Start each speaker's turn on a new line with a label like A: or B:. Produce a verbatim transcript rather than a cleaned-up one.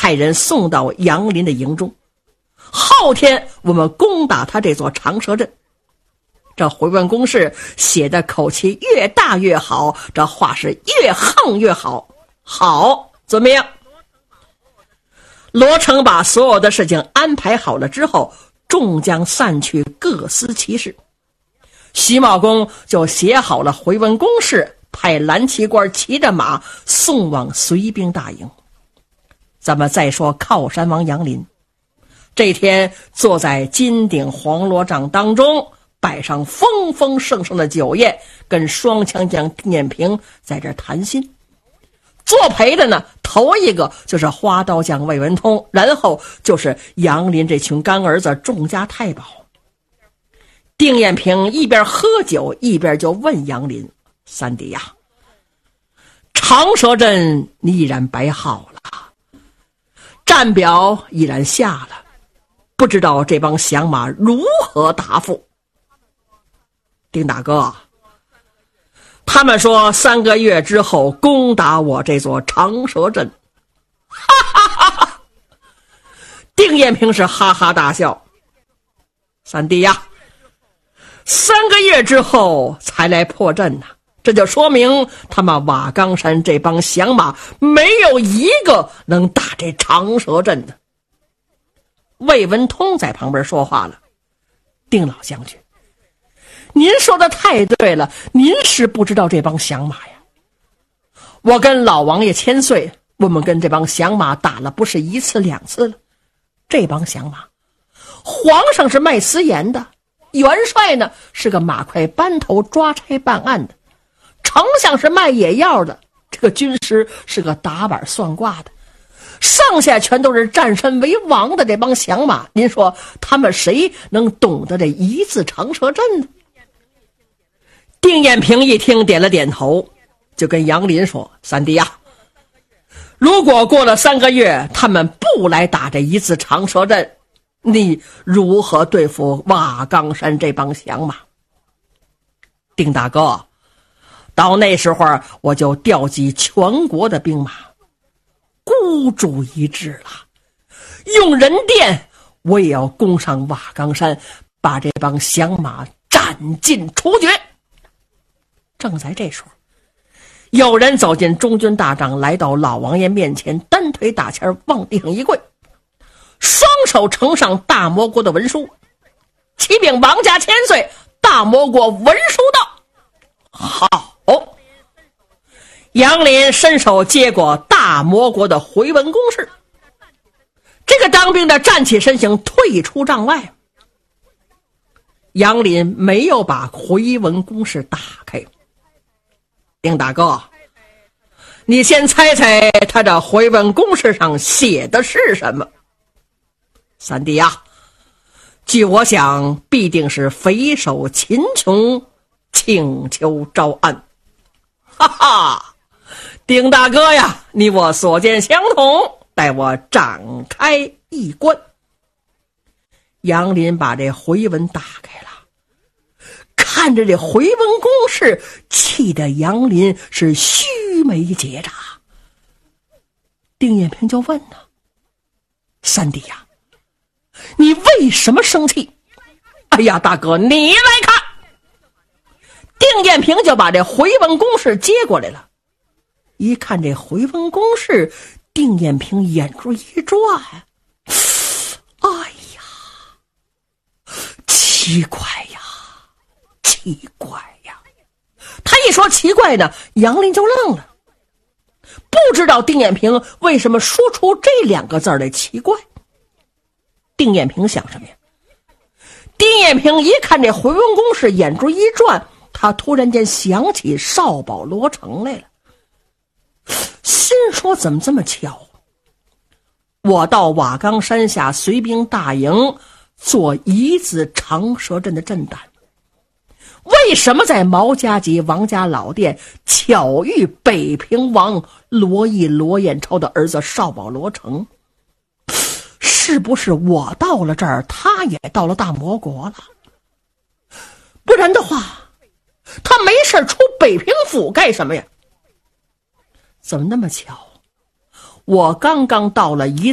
A: 派人送到杨林的营中。后天我们攻打他这座长蛇阵。这回文公事写的口气越大越好，这话是越横越好。好，遵命。罗成把所有的事情安排好了之后，众将散去，各司其事。徐茂公就写好了回文公事，派蓝旗官骑着马送往随兵大营。咱们再说靠山王杨林，这天坐在金顶黄罗帐当中，摆上丰丰盛盛的酒宴，跟双枪将丁彦平在这谈心。作陪的呢，头一个就是花刀将魏文通，然后就是杨林这群干儿子众家太保。丁彦平一边喝酒一边就问杨林：三弟呀，长蛇阵你已然摆好了，战表已然下了，不知道这帮降马如何答复？丁大哥，他们说三个月之后攻打我这座长蛇阵。哈哈哈哈！丁彦平是哈哈大笑。三弟呀，三个月之后才来破阵呢，这就说明他们瓦岗山这帮降马没有一个能打这长蛇阵的。魏文通在旁边说话了：丁老将军，您说的太对了，您是不知道这帮降马呀。我跟老王爷千岁，我们跟这帮降马打了不是一次两次了。这帮降马，皇上是卖私盐的，元帅呢是个马快班头抓差办案的，丞相是卖野药的，这个军师是个打板算卦的，上下全都是占山为王的这帮降马，您说他们谁能懂得这一字长蛇阵呢？丁彦平一听点了点头，就跟杨林说：三弟呀，如果过了三个月他们不来打这一字长蛇阵，你如何对付瓦岗山这帮降马？丁大哥，到那时候我就调集全国的兵马，孤注一掷了，用人电我也要攻上瓦岗山，把这帮降马斩尽除绝。正在这时候，有人走进中军大帐，来到老王爷面前，单腿打前往地上一跪，双手呈上大魔国的文书：启禀王家千岁，大魔国文书到。好，杨林伸手接过大魔国的回文公事，这个当兵的站起身形，退出帐外。杨林没有把回文公事打开。丁大哥，你先猜猜他这回文公事上写的是什么？三弟呀，据我想必定是匪首秦琼请求招安。哈哈，丁大哥呀，你我所见相同，待我展开一观。杨林把这回文打开了，看着这回文公事，气得杨林是须眉结扎。丁彦平就问呢：三弟呀，你为什么生气？哎呀，大哥，你来看。丁彦平就把这回文公事接过来了，一看这回文公事，丁彦平眼珠一转，哎呀，奇怪呀，奇怪呀！他一说奇怪呢，杨林就愣了，不知道丁彦平为什么说出这两个字来奇怪。丁彦平想什么呀？丁彦平一看这回文公事，眼珠一转，他突然间想起少保罗成来了，心说怎么这么巧，我到瓦岗山下随兵大营做一字长蛇阵的阵胆，为什么在毛家集王家老店巧遇北平王罗毅罗彦超的儿子少保罗成？是不是我到了这儿，他也到了大魔国了？不然的话，他没事出北平府干什么呀？怎么那么巧？我刚刚到了一